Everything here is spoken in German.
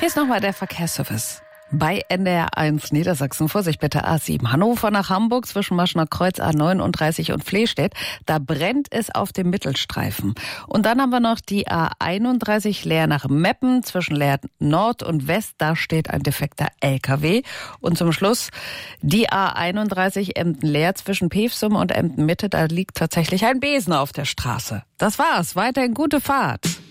Hier ist nochmal der Verkehrsservice. Bei NDR 1 Niedersachsen, Vorsicht bitte, A7 Hannover nach Hamburg zwischen Maschner Kreuz A39 und Flehstedt. Da brennt es auf dem Mittelstreifen. Und dann haben wir noch die A31 Leer nach Meppen zwischen Leer Nord und West. Da steht ein defekter LKW. Und zum Schluss die A31 Emden-Leer zwischen Pevsum und Emden-Mitte. Da liegt tatsächlich ein Besen auf der Straße. Das war's. Weiterhin gute Fahrt.